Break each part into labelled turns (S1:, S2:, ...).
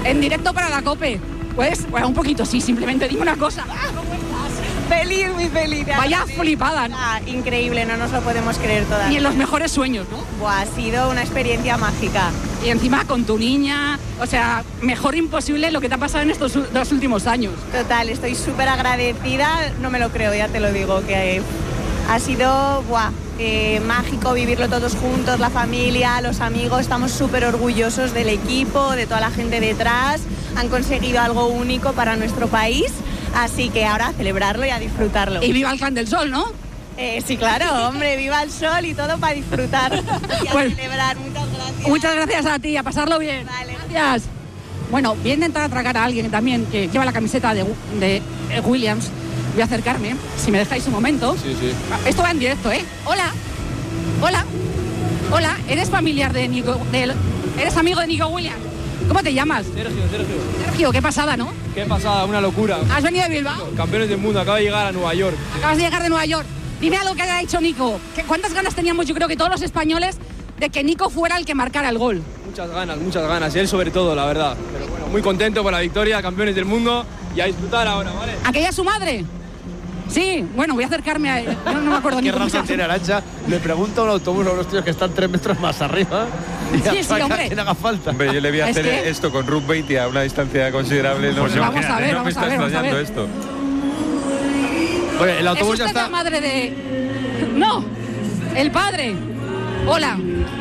S1: En directo para la COPE. Pues, bueno, un poquito, sí, simplemente dime una cosa. ¿Cómo estás?
S2: Feliz, muy feliz.
S1: Vaya flipada, ¿no?
S2: Increíble, no nos lo podemos creer todavía.
S1: Y en los mejores sueños, ¿no?
S2: Buah, ha sido una experiencia mágica.
S1: Y encima con tu niña, o sea, mejor imposible lo que te ha pasado en estos 2 últimos años.
S2: Total, estoy súper agradecida, no me lo creo, ya te lo digo, que ha sido mágico vivirlo todos juntos, la familia, los amigos, estamos súper orgullosos del equipo, de toda la gente detrás, han conseguido algo único para nuestro país, así que ahora a celebrarlo y a disfrutarlo.
S1: Y viva el Clan del Sol, ¿no?
S2: Sí, claro, hombre, viva el sol y todo para disfrutar y a celebrar. Muchas gracias.
S1: Muchas gracias a ti, a pasarlo bien.
S2: Vale.
S1: Gracias. Bueno, voy a intentar atracar a alguien también que lleva la camiseta de Williams. Voy a acercarme, si me dejáis un momento.
S3: Sí.
S1: Esto va en directo, ¿eh? Hola, ¿eres familiar de Nico? ¿Eres amigo de Nico Williams? ¿Cómo te llamas? Sergio, qué pasada, ¿no?
S3: Qué pasada, una locura.
S1: ¿Has venido de Bilbao?
S3: Campeones del mundo, acaba de llegar a Nueva York.
S1: Acabas de llegar de Nueva York. Dime algo que haya dicho Nico. ¿Cuántas ganas teníamos, yo creo que todos los españoles, de que Nico fuera el que marcara el gol?
S3: Muchas ganas, y él sobre todo, la verdad. Pero bueno, muy contento por la victoria, campeones del mundo, y a disfrutar ahora, ¿vale?
S1: ¿Aquella es su madre? Sí, bueno, voy a acercarme a él. No me acuerdo ni
S4: ¿Qué
S1: cómo se
S4: razón
S1: llama.
S4: tiene Arantxa? Le pregunto a un autobús a unos tíos que están 3 metros más arriba y
S1: Sí, hombre.
S4: quien haga falta.
S5: Hombre, yo le voy a
S1: Es
S5: hacer
S1: que-
S5: esto con Route 20 a una distancia considerable.
S1: Pues
S5: no,
S1: vamos a ver,
S5: no
S1: vamos
S5: me
S1: a
S5: está
S1: ver, vamos a
S5: extrañando
S1: ver.
S5: esto.
S4: Oye, el
S1: ¿Es
S4: autobús
S1: usted
S4: ya está.
S1: la madre de...? No, el padre. Hola.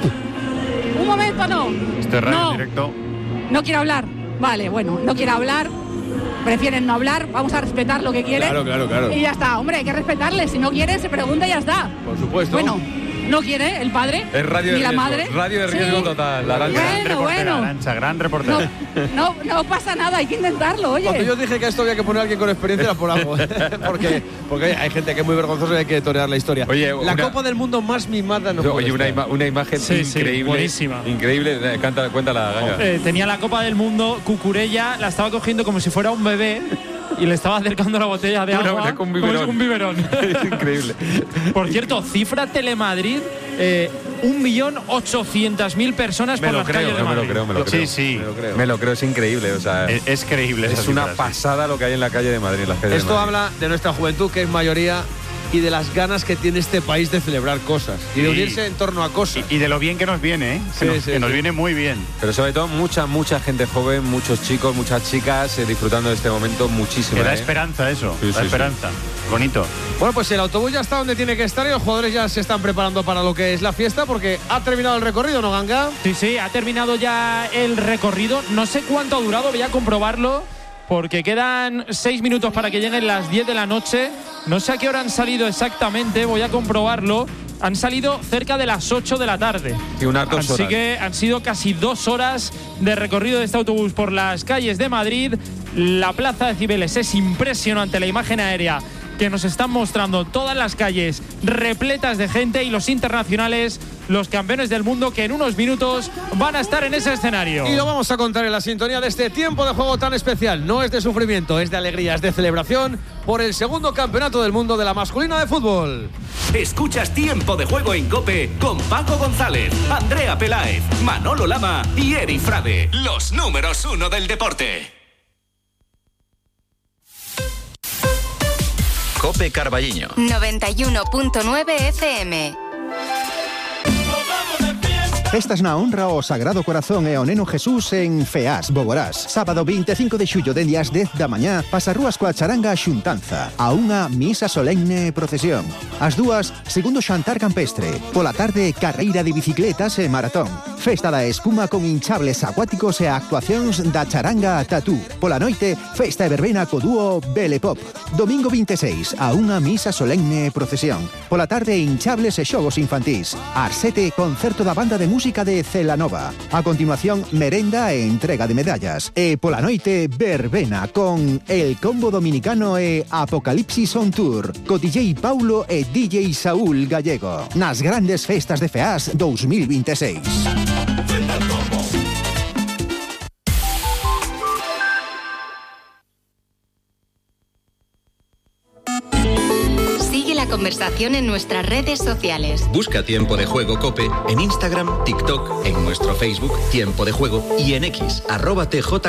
S1: Un momento, no.
S6: Esto es radio
S1: No.
S6: en directo.
S1: No quiero hablar. Vale, bueno, no quiere hablar. Prefieren no hablar. Vamos a respetar lo que quieren.
S4: Claro.
S1: Y ya está. Hombre, hay que respetarle. Si no quiere, se pregunta y ya está.
S4: Por supuesto.
S1: Bueno, no quiere el padre.
S5: Es radio de
S1: ni la
S5: riesgo.
S1: madre.
S5: Radio de riesgo
S1: Sí.
S5: total. La Arantxa.
S6: Gran reportera,
S1: Bueno.
S6: Arantxa, gran reportera.
S1: No pasa nada. Hay que intentarlo, oye.
S4: Cuando yo dije que esto había que poner a alguien con experiencia era por algo. porque hay gente que es muy vergonzosa y hay que torear la historia.
S5: Oye,
S4: la
S5: una-
S4: Copa del Mundo más mimada no
S5: Oye,
S4: puede estar.
S5: una imagen
S7: Sí,
S5: increíble.
S7: buenísima.
S5: Increíble. Cuéntala, Ganga.
S7: Tenía la Copa del Mundo, Cucurella la estaba cogiendo como si fuera un bebé y le estaba acercando la botella de agua
S5: Con un
S7: como
S5: biberón.
S7: si un biberón.
S5: Es increíble.
S7: Por cierto, cifra Telemadrid, 1.800.000 personas por las calles de
S5: me lo
S7: Madrid.
S5: creo.
S6: Sí.
S5: Me lo creo, es increíble. O sea,
S6: Es creíble. esa
S5: es una
S6: cifra, sí.
S5: pasada lo que hay en la calle de Madrid. Las calles
S4: Esto
S5: de Madrid.
S4: habla de nuestra juventud, que es mayoría, y de las ganas que tiene este país de celebrar cosas y de
S6: Sí.
S4: unirse en torno a cosas.
S6: Y de lo bien que nos viene, ¿eh? Que nos viene muy bien.
S5: Pero sobre todo mucha gente joven, muchos chicos, muchas chicas disfrutando de este momento muchísimo.
S6: Que da esperanza eso,
S5: Sí,
S6: da
S5: sí,
S6: esperanza. Bonito.
S4: Bueno, pues el autobús ya está donde tiene que estar y los jugadores ya se están preparando para lo que es la fiesta porque ha terminado el recorrido, ¿no, Ganga?
S7: Sí, ha terminado ya el recorrido. No sé cuánto ha durado, voy a comprobarlo, porque quedan 6 minutos para que lleguen las 10 de la noche. No sé a qué hora han salido exactamente, voy a comprobarlo. Han salido cerca de las 8 de la tarde.
S5: Sí, unas 2
S7: Así
S5: horas.
S7: que han sido casi 2 horas de recorrido de este autobús por las calles de Madrid. La plaza de Cibeles es impresionante, la imagen aérea que nos están mostrando todas las calles repletas de gente y los internacionales, los campeones del mundo, que en unos minutos van a estar en ese escenario.
S4: Y lo vamos a contar en la sintonía de este tiempo de juego tan especial. No es de sufrimiento, es de alegría, es de celebración por el segundo campeonato del mundo de la masculina de fútbol.
S8: Escuchas Tiempo de Juego en COPE con Paco González, Andrea Peláez, Manolo Lama y Eri Frade, los números 1 del deporte.
S9: COPE Carballiño
S10: 91.9 FM.
S11: Festas na honra ao Sagrado Corazón e ao Neno Jesús en Feás, Bogorás. Sábado 25 de xullo de días 10 da mañá, pasarrúas coa charanga a xuntanza. A unha misa solemne e procesión. As dúas, segundo xantar campestre. Pola tarde, carreira de bicicletas e maratón. Festa da espuma con hinchables acuáticos e actuacións da charanga a Tatú. Pola noite, festa e verbena co dúo Belle Pop. Domingo 26, a unha misa solemne e procesión. Pola tarde, hinchables e xogos infantís. Ás 7, concerto da banda de música de Celanova. A continuación, merenda e entrega de medallas. E pola noite, verbena con El Combo Dominicano e Apocalipsis on Tour, co DJ Paulo e DJ Saúl Gallego. Nas grandes festas de Feás 2026.
S10: Sigue la conversación en nuestras redes sociales.
S9: Busca Tiempo de Juego COPE en Instagram, TikTok, en nuestro Facebook Tiempo de Juego y en X @TJ